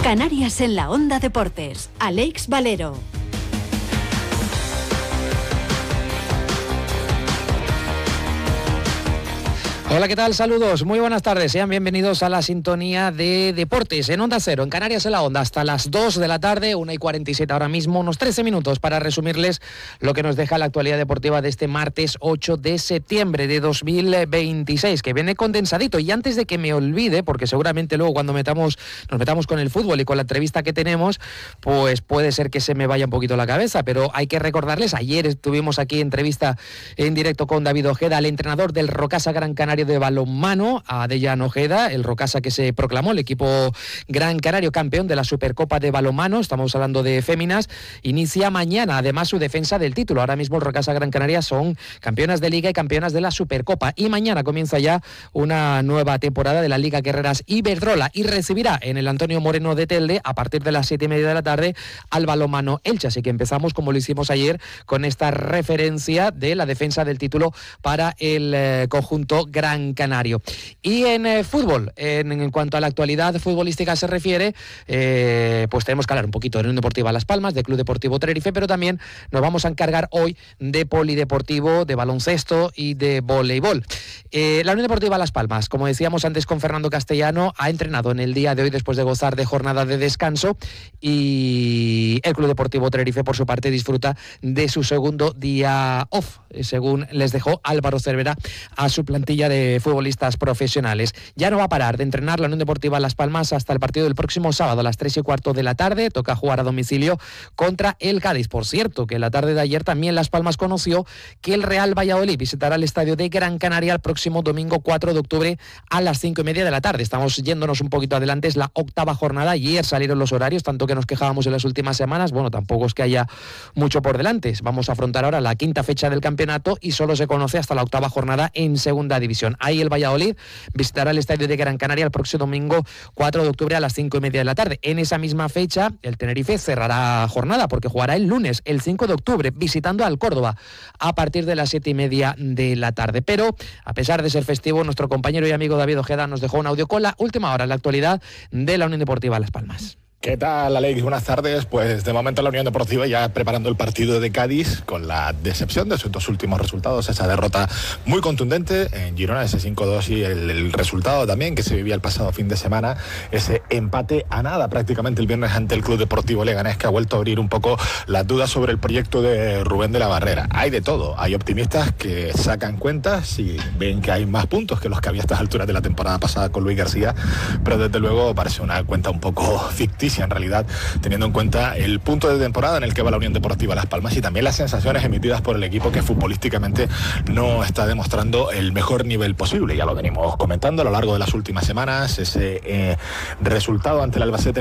Canarias en la Onda Deportes. Alex Valero. Hola, ¿qué tal? Saludos, muy buenas tardes. Sean bienvenidos a la sintonía de Deportes en Onda Cero, en Canarias en la Onda, hasta las 2 de la tarde, 1:47 ahora mismo, unos 13 minutos para resumirles lo que nos deja la actualidad deportiva de este martes 8 de septiembre de 2026, que viene condensadito. Y antes de que me olvide, porque seguramente luego cuando nos metamos con el fútbol y con la entrevista que tenemos, pues puede ser que se me vaya un poquito la cabeza, pero hay que recordarles, ayer tuvimos aquí entrevista en directo con David Ojeda, el entrenador del Rocasa Gran Canaria de balonmano, a Dejan Ojeda, el Rocasa que se proclamó el equipo Gran Canario campeón de la Supercopa de balonmano, estamos hablando de féminas, inicia mañana además su defensa del título. Ahora mismo el Rocasa Gran Canaria son campeonas de Liga y campeonas de la Supercopa, y mañana comienza ya una nueva temporada de la Liga Guerreras Iberdrola y recibirá en el Antonio Moreno de Telde a partir de las 7:30 de la tarde al balonmano Elche. Así que empezamos, como lo hicimos ayer, con esta referencia de la defensa del título para el conjunto Gran Canario. Y en fútbol, en cuanto a la actualidad futbolística se refiere, pues tenemos que hablar un poquito de Unión Deportiva Las Palmas, de Club Deportivo Tenerife, pero también nos vamos a encargar hoy de polideportivo, de baloncesto y de voleibol. La Unión Deportiva Las Palmas, como decíamos antes con Fernando Castellano, ha entrenado en el día de hoy después de gozar de jornada de descanso, y el Club Deportivo Tenerife por su parte disfruta de su segundo día off, según les dejó Álvaro Cervera a su plantilla de futbolistas profesionales. Ya no va a parar de entrenar la Unión Deportiva Las Palmas hasta el partido del próximo sábado a las 3:15 de la tarde. Toca jugar a domicilio contra el Cádiz. Por cierto, que la tarde de ayer también Las Palmas conoció que el Real Valladolid visitará el estadio de Gran Canaria el próximo domingo 4 de octubre a las 5:30 de la tarde. Estamos yéndonos un poquito adelante, es la octava jornada. Ayer salieron los horarios, tanto que nos quejábamos en las últimas semanas. Bueno, tampoco es que haya mucho por delante. Vamos a afrontar ahora la quinta fecha del campeonato y solo se conoce hasta la octava jornada en segunda división. Ahí el Valladolid visitará el estadio de Gran Canaria el próximo domingo 4 de octubre a las 5:30 de la tarde. En esa misma fecha, el Tenerife cerrará jornada porque jugará el lunes, el 5 de octubre, visitando al Córdoba a partir de las 7:30 de la tarde. Pero, a pesar de ser festivo, nuestro compañero y amigo David Ojeda nos dejó un audio con la última hora en la actualidad de la Unión Deportiva Las Palmas. ¿Qué tal, Alex? Buenas tardes. Pues de momento la Unión Deportiva ya preparando el partido de Cádiz con la decepción de sus dos últimos resultados, esa derrota muy contundente en Girona, ese 5-2, y el resultado también que se vivía el pasado fin de semana, ese empate a nada prácticamente el viernes ante el Club Deportivo Leganés, que ha vuelto a abrir un poco las dudas sobre el proyecto de Rubén de la Barrera. Hay de todo, hay optimistas que sacan cuentas y ven que hay más puntos que los que había a estas alturas de la temporada pasada con Luis García, pero desde luego parece una cuenta un poco ficticia en realidad, teniendo en cuenta el punto de temporada en el que va la Unión Deportiva Las Palmas y también las sensaciones emitidas por el equipo, que futbolísticamente no está demostrando el mejor nivel posible. Ya lo venimos comentando a lo largo de las últimas semanas, ese resultado ante el Albacete